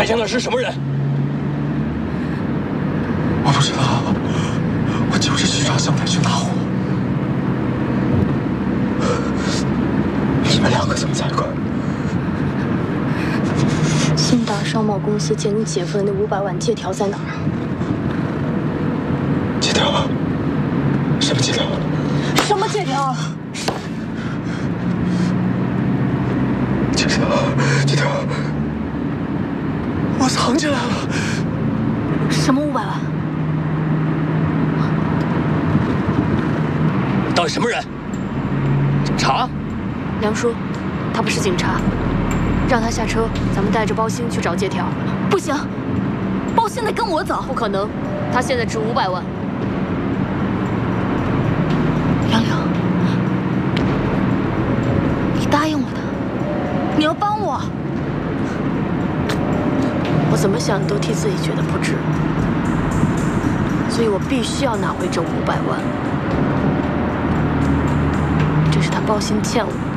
太香的是什么人？ 我不知道，我就是去找香台去拿货。你们两个怎么在一块？ 信达商贸公司借你姐夫的那500万借条在哪儿？ 借条？什么借条？ 什么借条？ 借条，我藏起来了。 什么500万？ 到底什么人？警察？ 梁叔，他不是警察，让他下车，咱们带着包鑫去找借条。不行，包鑫得跟我走。不可能，他现在值500万。梁柳，你答应我的，你要帮我。我怎么想都替自己觉得不值，所以我必须要拿回这500万。这是他包鑫欠我。